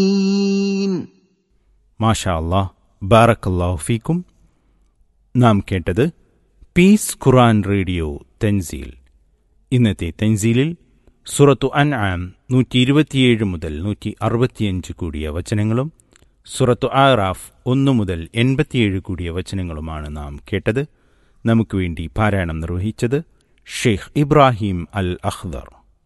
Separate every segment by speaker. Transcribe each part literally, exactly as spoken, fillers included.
Speaker 1: മാഷാ അല്ലാഹ്, ബാറക്കല്ലാഹു ഫീക്കും. നാം കേട്ടത് പീസ് ഖുർആൻ റേഡിയോ തൻസീൽ. ഇന്നത്തെ തൻസീലിൽ സൂറത്തു അൻആം നൂറ്റി ഇരുപത്തിയേഴ് മുതൽ നൂറ്റി അറുപത്തിയഞ്ച് കൂടിയ വചനങ്ങളും സൂറത്തു ആറാഫ് ഒന്ന് മുതൽ എൺപത്തിയേഴ് കൂടിയ വചനങ്ങളുമാണ് നാം കേട്ടത്. നമുക്ക് വേണ്ടി പാരായണം നിർവഹിച്ചത് ഷെയ്ഖ് ഇബ്രാഹിം അൽ അഖ്ദർ.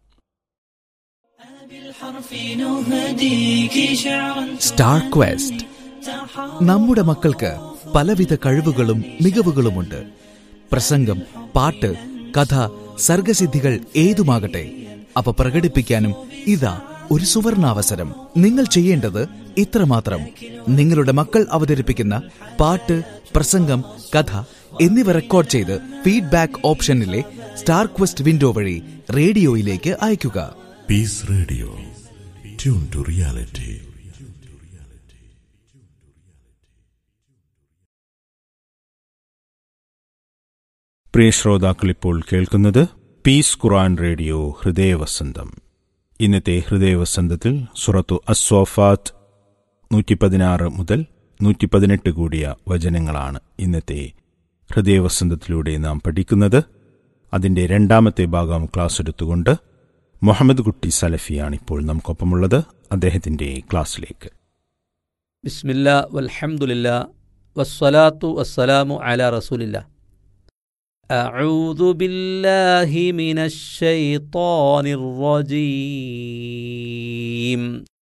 Speaker 2: Star question. നമ്മുടെ മക്കൾക്ക് പലവിധ കഴിവുകളും മികവുകളുമുണ്ട്. പ്രസംഗം, പാട്ട്, കഥ, സർഗസിദ്ധികൾ ഏതുമാകട്ടെ, അവ പ്രകടിപ്പിക്കാനും ഇതാ ഒരു സുവർണാവസരം. നിങ്ങൾ ചെയ്യേണ്ടത് ഇത്രമാത്രം: നിങ്ങളുടെ മക്കൾ അവതരിപ്പിക്കുന്ന പാട്ട്, പ്രസംഗം, കഥ എന്നിവ റെക്കോർഡ് ചെയ്ത് ഫീഡ്ബാക്ക് ഓപ്ഷനിലെ സ്റ്റാർ ക്വസ്റ്റ് വിൻഡോ വഴി റേഡിയോയിലേക്ക് അയയ്ക്കുക.
Speaker 3: Piece radio, tune to reality.
Speaker 1: പ്രിയ ശ്രോതാക്കൾ, ഇപ്പോൾ കേൾക്കുന്നത് പീസ് ഖുർആൻ റേഡിയോ ഹൃദയവസന്തം. ഇന്നത്തെ ഹൃദയവസന്തത്തിൽ സൂറത്തു അസ്വാഫാത്ത് നൂറ്റി പതിനാറ് മുതൽ നൂറ്റി പതിനെട്ട് കൂടിയ വചനങ്ങളാണ് ഇന്നത്തെ ഹൃദയവസന്തത്തിലൂടെ നാം പഠിക്കുന്നത്. അതിൻ്റെ രണ്ടാമത്തെ ഭാഗം ക്ലാസ് എടുത്തുകൊണ്ട് മുഹമ്മദ് കുട്ടി സലഫിയാണ് ഇപ്പോൾ നമുക്കൊപ്പമുള്ളത്. അദ്ദേഹത്തിൻ്റെ ക്ലാസ്സിലേക്ക്.
Speaker 4: ബിസ്മില്ലാ വൽഹംദുലില്ലാ വസ്സലാത്തു വസ്സലാമു അലാ റസൂലില്ലാ. അഊദു ബില്ലാഹി മിനശ് ശൈത്വാനിർ റജീം.